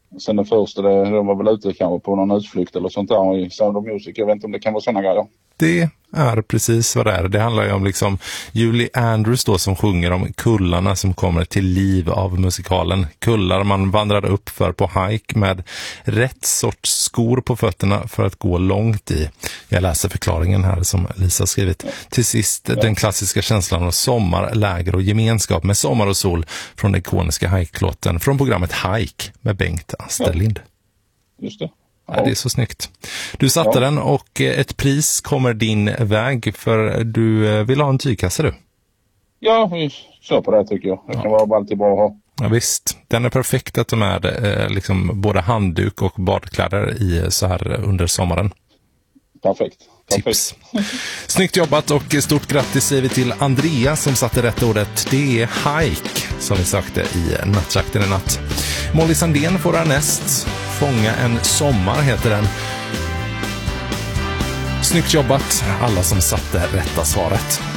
Sen den första, de var väl ute kanske på någon utflykt eller sånt där i Sound of Music. Jag vet inte om det kan vara sådana grejer. Det är precis vad det är. Det handlar ju om liksom Julie Andrews då som sjunger om kullarna som kommer till liv av musikalen. Kullar man vandrar upp för på hike med rätt sorts skor på fötterna för att gå långt i. Jag läser förklaringen här som Lisa skrivit. Till sist den klassiska känslan av sommar, läger och gemenskap med sommar och sol från den ikoniska hike-låten från programmet Hike med Bengt Asterlind. Just det. Ja, det är så snyggt. Du satte den och ett pris kommer din väg för du vill ha en tygkasse du. Ja, vi kör på det tycker jag. Det kan vara alltid bra att ha. Ja, visst, den är perfekt att de är liksom både handduk och badkläder i så här under sommaren. Perfekt. Tips. Snyggt jobbat och stort grattis säger vi till Andrea som satte rätt ordet. Det är hike som vi sökte i nattjakten i natt. Molly Sandén får härnäst. Fånga en sommar heter den. Snyggt jobbat alla som satte rätta svaret.